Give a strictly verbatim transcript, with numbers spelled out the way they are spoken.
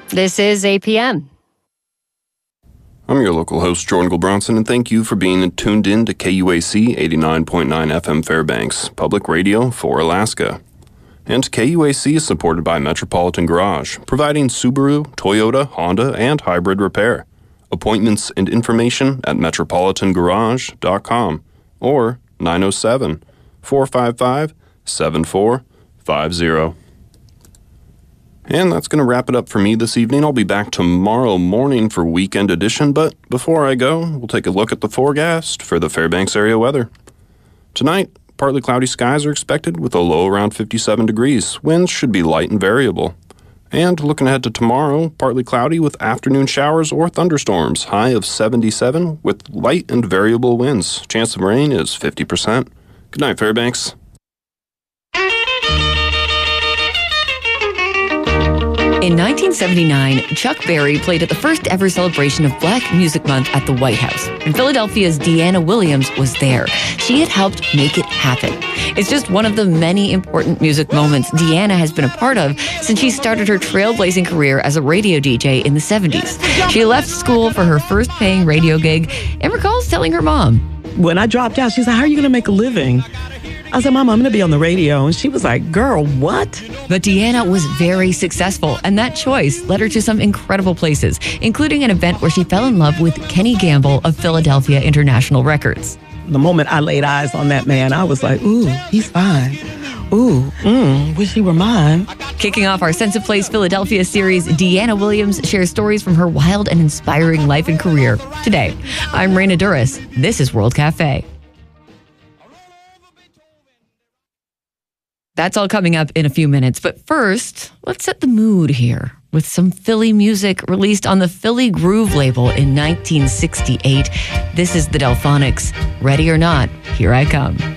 This is A P M. I'm your local host, Jordan Gilbronson, and thank you for being tuned in to K U A C eighty-nine point nine F M Fairbanks, public radio for Alaska. And K U A C is supported by Metropolitan Garage, providing Subaru, Toyota, Honda, and hybrid repair. Appointments and information at metropolitan garage dot com or nine oh seven, four five five, seven four five zero. And that's going to wrap it up for me this evening. I'll be back tomorrow morning for Weekend Edition, but before I go, we'll take a look at the forecast for the Fairbanks area weather. Tonight, partly cloudy skies are expected with a low around fifty-seven degrees. Winds should be light and variable. And looking ahead to tomorrow, partly cloudy with afternoon showers or thunderstorms, high of seventy-seven with light and variable winds. Chance of rain is fifty percent. Good night, Fairbanks. In nineteen seventy-nine, Chuck Berry played at the first ever celebration of Black Music Month at the White House, and Philadelphia's Deanna Williams was there. She had helped make it happen. It's just one of the many important music moments Deanna has been a part of since she started her trailblazing career as a radio D J in the seventies. She left school for her first paying radio gig and recalls telling her mom, when I dropped out, she said, how are you going to make a living? I said, Mom, I'm going to be on the radio. And she was like, girl, what? But Deanna was very successful, and that choice led her to some incredible places, including an event where she fell in love with Kenny Gamble of Philadelphia International Records. The moment I laid eyes on that man, I was like, ooh, he's fine. Ooh, mm, wish he were mine. Kicking off our Sense of Place Philadelphia series, Deanna Williams shares stories from her wild and inspiring life and career. Today, I'm Raina Duras. This is World Cafe. That's all coming up in a few minutes. But first, let's set the mood here with some Philly music released on the Philly Groove label in nineteen sixty-eight. This is the Delphonics. Ready or not, here I come.